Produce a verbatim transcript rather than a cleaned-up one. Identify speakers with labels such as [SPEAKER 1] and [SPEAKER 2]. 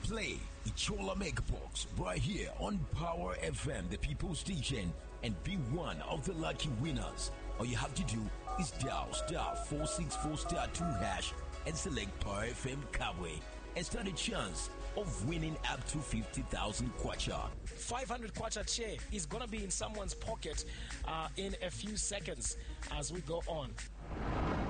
[SPEAKER 1] Play Ichola Megabox right here on Power F M, the People's Station, and be one of the lucky winners. All you have to do is dial star four six four star two hash and select Power F M Kabwe and stand a chance of winning up to fifty thousand kwacha.
[SPEAKER 2] five hundred kwacha share is going to be in someone's pocket uh, in a few seconds as we go on.